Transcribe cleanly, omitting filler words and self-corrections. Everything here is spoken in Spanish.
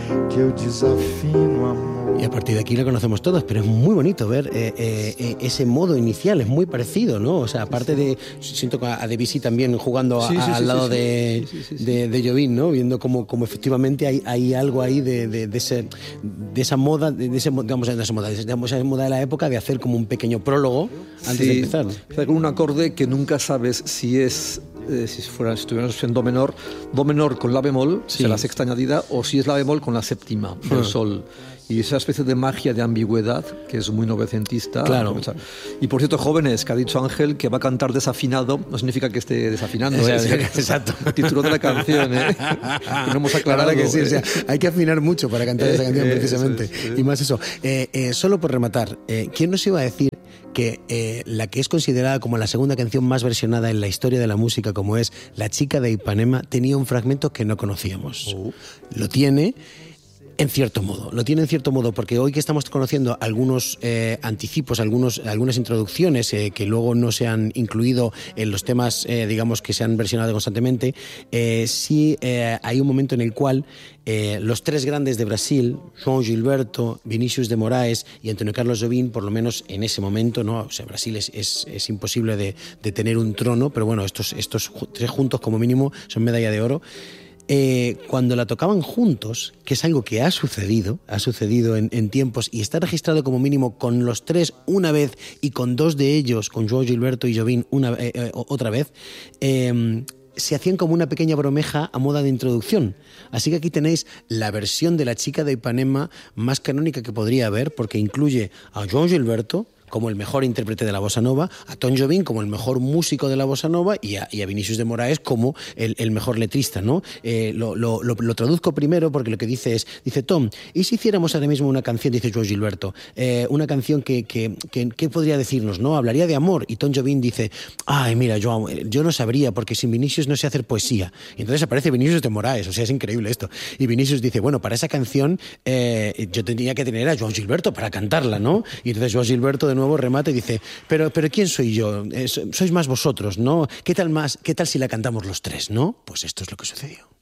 que eu desafino, amor. Y a partir de aquí lo conocemos todos, pero es muy bonito ver ese modo inicial, es muy parecido, ¿no? O sea, aparte de, siento a Debussy también jugando al lado de Jobim, ¿no? Viendo como efectivamente hay algo ahí de esa moda, de esa moda de la época de hacer como un pequeño prólogo antes de empezar. Con un acorde que nunca sabes si es si estuviéramos en do menor con la bemol, o sea, la sexta añadida, o si es la bemol con la séptima del sol. Y esa especie de magia de ambigüedad que es muy novecentista. Claro. Y por cierto, jóvenes, que ha dicho Ángel que va a cantar desafinado, no significa que esté desafinando. Exacto. El título de la canción, ¿eh? Que no hemos aclarado. Claro que sí, o sea, hay que afinar mucho para cantar esa canción precisamente. Y más eso. Solo por rematar, ¿quién nos iba a decir que la que es considerada como la segunda canción más versionada en la historia de la música, como es La chica de Ipanema, tenía un fragmento que no conocíamos? Lo tiene en cierto modo, porque hoy que estamos conociendo algunos anticipos, algunas introducciones que luego no se han incluido en los temas, digamos, que se han versionado constantemente, sí hay un momento en el cual los tres grandes de Brasil, João Gilberto, Vinícius de Moraes y Antonio Carlos Jobim, por lo menos en ese momento, ¿no? O sea, Brasil es imposible de tener un trono, pero bueno, estos tres juntos como mínimo son medalla de oro. Cuando la tocaban juntos, que es algo que ha sucedido en tiempos y está registrado como mínimo con los tres una vez y con dos de ellos, con João Gilberto y Jobim otra vez, se hacían como una pequeña bromeja a moda de introducción. Así que aquí tenéis la versión de La chica de Ipanema más canónica que podría haber, porque incluye a João Gilberto como el mejor intérprete de la bossa nova, a Tom Jobim como el mejor músico de la bossa nova y a Vinícius de Moraes como el mejor letrista, ¿no? Lo traduzco primero porque lo que dice Tom, ¿y si hiciéramos ahora mismo una canción, dice João Gilberto, una canción que podría decirnos, ¿no? Hablaría de amor, y Tom Jobim dice, ay, mira, yo no sabría porque sin Vinícius no sé hacer poesía. Y entonces aparece Vinícius de Moraes, o sea, es increíble esto. Y Vinícius dice, bueno, para esa canción yo tendría que tener a João Gilberto para cantarla, ¿no? Y entonces João Gilberto de nuevo remata y dice, pero ¿quién soy yo? Sois más vosotros, ¿no? ¿Qué tal si la cantamos los tres, no? Pues esto es lo que sucedió.